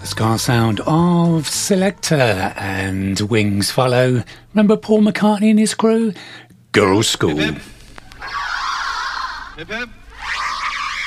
Scar sound of Selector and Wings follow. Remember Paul McCartney and his crew? Girls' School. Hip, hip. Hip, hip.